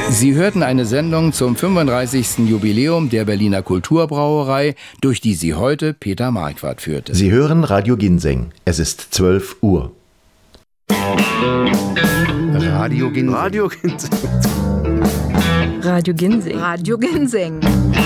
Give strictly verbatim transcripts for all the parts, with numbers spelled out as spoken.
Sie hörten eine Sendung zum fünfunddreißigsten Jubiläum der Berliner Kulturbrauerei, durch die sie heute Peter Marquardt führte. Sie hören Radio Ginseng. Es ist zwölf Uhr. Radio Ginseng. Radio Ginseng. Radio Ginseng. Radio Ginseng.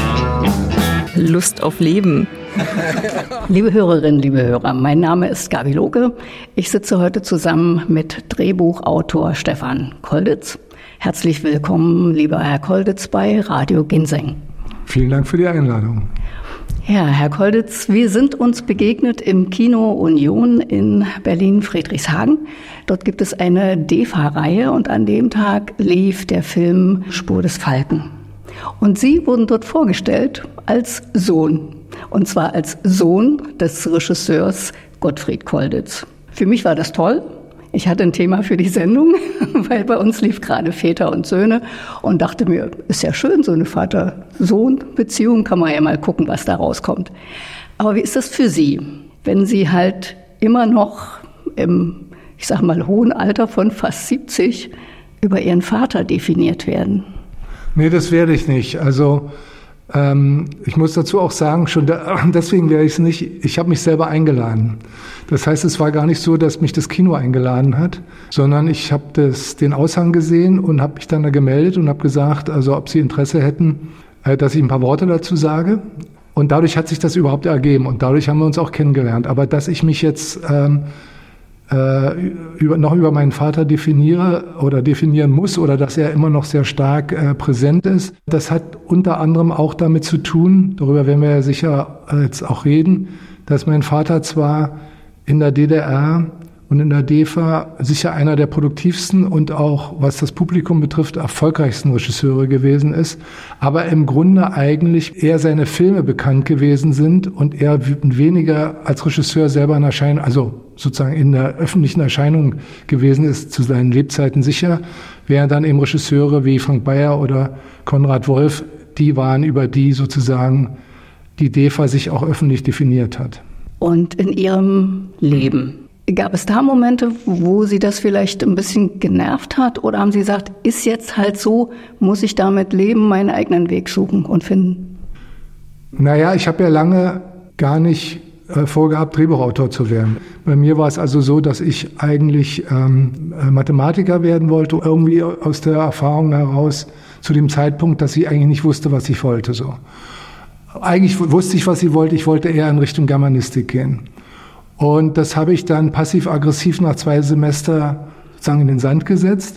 Lust auf Leben. Liebe Hörerinnen, liebe Hörer, mein Name ist Gabi Loke. Ich sitze heute zusammen mit Drehbuchautor Stefan Kolditz. Herzlich willkommen, lieber Herr Kolditz, bei Radio Ginseng. Vielen Dank für die Einladung. Ja, Herr Kolditz, wir sind uns begegnet im Kino Union in Berlin-Friedrichshagen. Dort gibt es eine D E F A-Reihe und an dem Tag lief der Film Spur des Falken. Und Sie wurden dort vorgestellt als Sohn. Und zwar als Sohn des Regisseurs Gottfried Kolditz. Für mich war das toll. Ich hatte ein Thema für die Sendung, weil bei uns lief gerade Väter und Söhne und dachte mir, ist ja schön, so eine Vater-Sohn-Beziehung, kann man ja mal gucken, was da rauskommt. Aber wie ist das für Sie, wenn Sie halt immer noch im, ich sag mal, hohen Alter von fast siebzig über Ihren Vater definiert werden? Nee, das werde ich nicht. Also ähm, ich muss dazu auch sagen, schon da, deswegen werde ich es nicht, ich habe mich selber eingeladen. Das heißt, es war gar nicht so, dass mich das Kino eingeladen hat, sondern ich habe das, den Aushang gesehen und habe mich dann da gemeldet und habe gesagt, also ob Sie Interesse hätten, äh, dass ich ein paar Worte dazu sage. Und dadurch hat sich das überhaupt ergeben und dadurch haben wir uns auch kennengelernt. Aber dass ich mich jetzt ähm, äh, über, noch über meinen Vater definiere oder definieren muss oder dass er immer noch sehr stark äh, präsent ist, das hat unter anderem auch damit zu tun, darüber werden wir ja sicher jetzt auch reden, dass mein Vater zwar in der D D R und in der D E F A sicher einer der produktivsten und auch, was das Publikum betrifft, erfolgreichsten Regisseure gewesen ist, aber im Grunde eigentlich eher seine Filme bekannt gewesen sind und er weniger als Regisseur selber in Erscheinung, also sozusagen in der öffentlichen Erscheinung gewesen ist, zu seinen Lebzeiten sicher, während dann eben Regisseure wie Frank Beyer oder Konrad Wolf, die waren, über die sozusagen die D E F A sich auch öffentlich definiert hat. Und in Ihrem Leben, gab es da Momente, wo Sie das vielleicht ein bisschen genervt hat? Oder haben Sie gesagt, ist jetzt halt so, muss ich damit leben, meinen eigenen Weg suchen und finden? Naja, ich habe ja lange gar nicht äh, vorgehabt, Drehbuchautor zu werden. Bei mir war es also so, dass ich eigentlich ähm, Mathematiker werden wollte, irgendwie aus der Erfahrung heraus zu dem Zeitpunkt, dass ich eigentlich nicht wusste, was ich wollte. So. Eigentlich wusste ich, was ich wollte. Ich wollte eher in Richtung Germanistik gehen. Und das habe ich dann passiv-aggressiv nach zwei Semester sozusagen in den Sand gesetzt.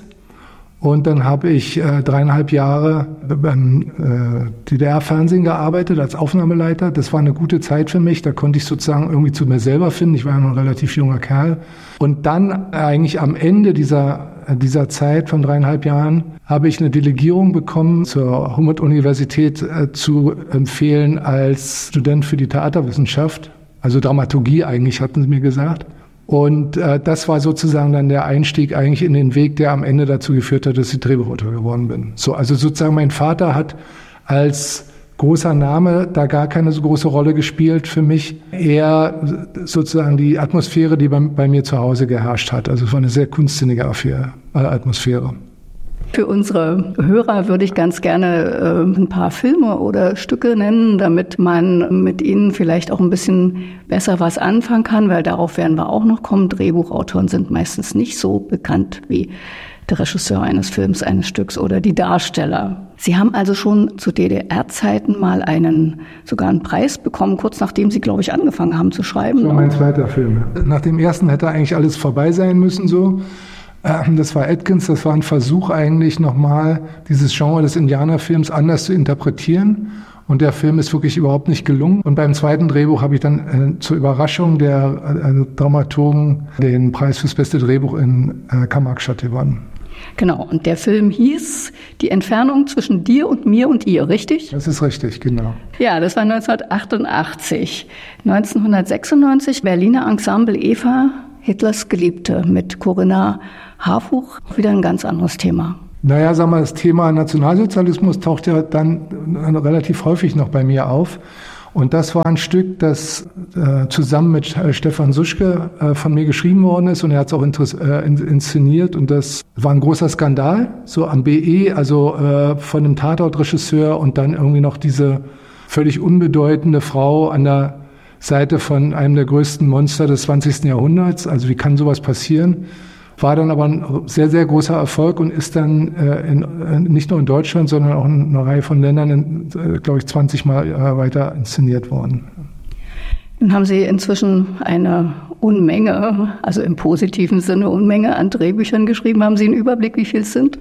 Und dann habe ich äh, dreieinhalb Jahre beim äh, D D R-Fernsehen gearbeitet als Aufnahmeleiter. Das war eine gute Zeit für mich. Da konnte ich sozusagen irgendwie zu mir selber finden. Ich war ja noch ein relativ junger Kerl. Und dann eigentlich am Ende dieser dieser Zeit von dreieinhalb Jahren habe ich eine Delegierung bekommen, zur Humboldt-Universität äh, zu empfehlen als Student für die Theaterwissenschaft, also Dramaturgie eigentlich, hatten sie mir gesagt. Und äh, das war sozusagen dann der Einstieg eigentlich in den Weg, der am Ende dazu geführt hat, dass ich Drehbuchautor geworden bin. So, also sozusagen mein Vater hat als großer Name da gar keine so große Rolle gespielt für mich. Eher sozusagen die Atmosphäre, die bei, bei mir zu Hause geherrscht hat. Also es war eine sehr kunstsinnige Affäre, äh, Atmosphäre. Für unsere Hörer würde ich ganz gerne äh, ein paar Filme oder Stücke nennen, damit man mit ihnen vielleicht auch ein bisschen besser was anfangen kann, weil darauf werden wir auch noch kommen. Drehbuchautoren sind meistens nicht so bekannt wie der Regisseur eines Films, eines Stücks oder die Darsteller. Sie haben also schon zu D D R-Zeiten mal einen, sogar einen Preis bekommen, kurz nachdem Sie, glaube ich, angefangen haben zu schreiben. Das war mein zweiter Film. Nach dem ersten hätte eigentlich alles vorbei sein müssen, so. Das war Atkins, das war ein Versuch eigentlich nochmal, dieses Genre des Indianerfilms anders zu interpretieren. Und der Film ist wirklich überhaupt nicht gelungen. Und beim zweiten Drehbuch habe ich dann äh, zur Überraschung der äh, Dramaturgen den Preis fürs beste Drehbuch in äh, Kammerstadt gewonnen. Genau, und der Film hieß Die Entfernung zwischen dir und mir und ihr, richtig? Das ist richtig, genau. Ja, das war neunzehnhundertachtundachtzig. neunzehnhundertsechsundneunzig, Berliner Ensemble Eva, Hitlers Geliebte mit Corinna Harfuch, wieder ein ganz anderes Thema. Naja, sag mal, das Thema Nationalsozialismus taucht ja dann relativ häufig noch bei mir auf. Und das war ein Stück, das äh, zusammen mit äh, Stefan Suschke äh, von mir geschrieben worden ist und er hat es auch interess- äh, inszeniert und das war ein großer Skandal, so am B E, also äh, von dem Tatortregisseur und dann irgendwie noch diese völlig unbedeutende Frau an der Seite von einem der größten Monster des zwanzigsten Jahrhunderts. Also wie kann sowas passieren? War dann aber ein sehr, sehr großer Erfolg und ist dann äh, in, äh, nicht nur in Deutschland, sondern auch in einer Reihe von Ländern, in, äh, glaube ich, zwanzig Mal äh, weiter inszeniert worden. Nun haben Sie inzwischen eine Unmenge, also im positiven Sinne Unmenge an Drehbüchern geschrieben. Haben Sie einen Überblick, wie viel es sind?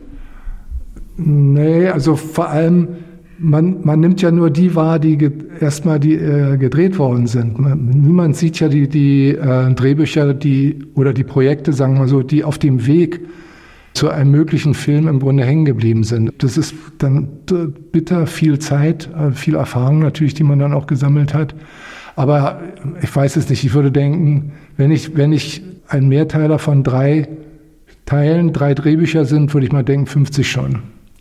Nee, also vor allem, man, man nimmt ja nur die wahr, die ge- erstmal die äh, gedreht worden sind. Man, niemand sieht ja die, die äh, Drehbücher, die oder die Projekte, sagen wir so, die auf dem Weg zu einem möglichen Film im Grunde hängen geblieben sind. Das ist dann äh, bitter viel Zeit, äh, viel Erfahrung natürlich, die man dann auch gesammelt hat. Aber ich weiß es nicht. Ich würde denken, wenn ich, wenn ich ein Mehrteiler von drei Teilen, drei Drehbücher sind, würde ich mal denken, fünfzig schon.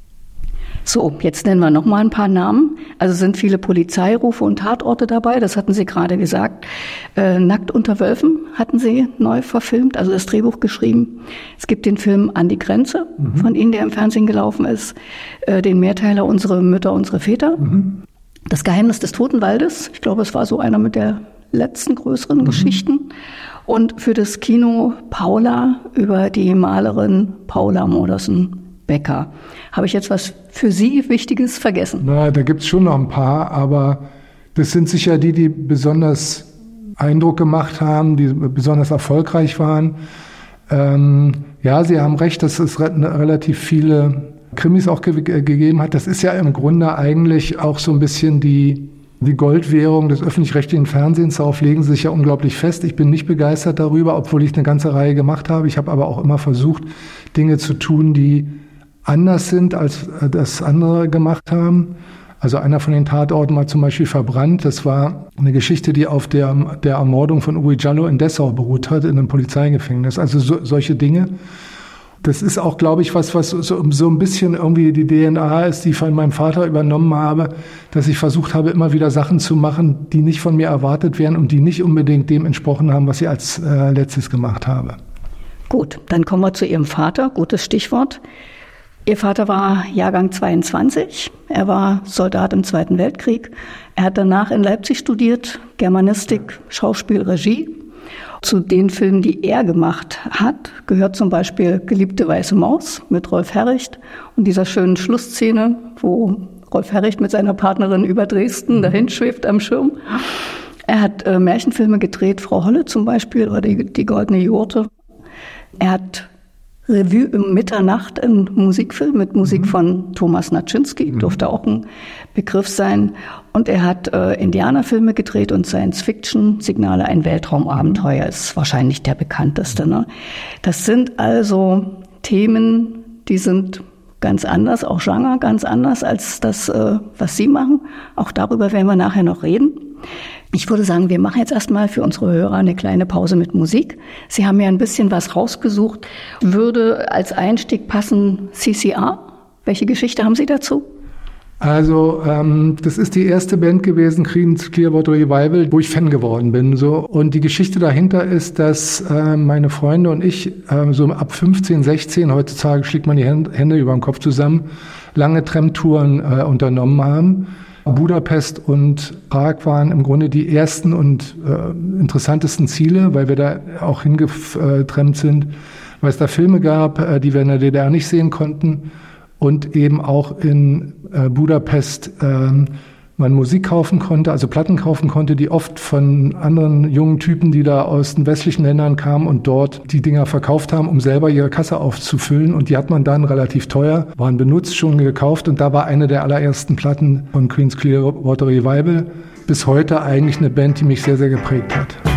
So, jetzt nennen wir noch mal ein paar Namen. Also sind viele Polizeirufe und Tatorte dabei, das hatten Sie gerade gesagt. Äh, Nackt unter Wölfen hatten Sie neu verfilmt, also das Drehbuch geschrieben. Es gibt den Film An die Grenze mhm. von Ihnen, der im Fernsehen gelaufen ist. Äh, den Mehrteiler Unsere Mütter, unsere Väter. Mhm. Das Geheimnis des Totenwaldes. Ich glaube, es war so einer mit der letzten größeren mhm. Geschichten. Und für das Kino Paula über die Malerin Paula Modersohn-Becker. Habe ich jetzt was für Sie Wichtiges vergessen? Na, da gibt's schon noch ein paar, aber das sind sicher die, die besonders Eindruck gemacht haben, die besonders erfolgreich waren. Ähm, ja, Sie haben recht, dass es re- relativ viele Krimis auch ge- gegeben hat. Das ist ja im Grunde eigentlich auch so ein bisschen die, die Goldwährung des öffentlich-rechtlichen Fernsehens. Darauf legen sie sich ja unglaublich fest. Ich bin nicht begeistert darüber, obwohl ich eine ganze Reihe gemacht habe. Ich habe aber auch immer versucht, Dinge zu tun, die anders sind, als das andere gemacht haben. Also einer von den Tatorten war zum Beispiel Verbrannt. Das war eine Geschichte, die auf der, der Ermordung von Uri Giallo in Dessau beruht hat, in einem Polizeigefängnis. Also so, solche Dinge. Das ist auch, glaube ich, was, was so, so ein bisschen irgendwie die D N A ist, die ich von meinem Vater übernommen habe, dass ich versucht habe, immer wieder Sachen zu machen, die nicht von mir erwartet werden und die nicht unbedingt dem entsprochen haben, was ich als äh, letztes gemacht habe. Gut, dann kommen wir zu Ihrem Vater. Gutes Stichwort. Ihr Vater war Jahrgang zweiundzwanzig. Er war Soldat im Zweiten Weltkrieg. Er hat danach in Leipzig studiert, Germanistik, Schauspiel, Regie. Zu den Filmen, die er gemacht hat, gehört zum Beispiel Geliebte weiße Maus mit Rolf Herricht und dieser schönen Schlussszene, wo Rolf Herricht mit seiner Partnerin über Dresden dahin schwebt am Schirm. Er hat äh, Märchenfilme gedreht, Frau Holle zum Beispiel oder die, die Goldene Jurte. Er hat Revue um Mitternacht, ein Musikfilm mit Musik mhm. von Thomas Naczynski, mhm. dürfte auch ein Begriff sein. Und er hat äh, Indianerfilme gedreht und Science-Fiction, Signale, ein Weltraumabenteuer ist wahrscheinlich der bekannteste. Ne? Das sind also Themen, die sind ganz anders, auch Genre ganz anders als das, äh, was Sie machen. Auch darüber werden wir nachher noch reden. Ich würde sagen, wir machen jetzt erstmal für unsere Hörer eine kleine Pause mit Musik. Sie haben ja ein bisschen was rausgesucht. Würde als Einstieg passen C C R? Welche Geschichte haben Sie dazu? Also ähm, das ist die erste Band gewesen, Creedence Clearwater Revival, wo ich Fan geworden bin. So. Und die Geschichte dahinter ist, dass äh, meine Freunde und ich äh, so ab fünfzehn, sechzehn, heutzutage schlägt man die Hände über den Kopf zusammen, lange Tramtouren äh, unternommen haben. Budapest und Prag waren im Grunde die ersten und äh, interessantesten Ziele, weil wir da auch hingetrennt sind, weil es da Filme gab, äh, die wir in der D D R nicht sehen konnten und eben auch in äh, Budapest äh, man Musik kaufen konnte, also Platten kaufen konnte, die oft von anderen jungen Typen, die da aus den westlichen Ländern kamen und dort die Dinger verkauft haben, um selber ihre Kasse aufzufüllen. Und die hat man dann relativ teuer, waren benutzt, schon gekauft. Und da war eine der allerersten Platten von Creedence Clearwater Revival. Bis heute eigentlich eine Band, die mich sehr, sehr geprägt hat.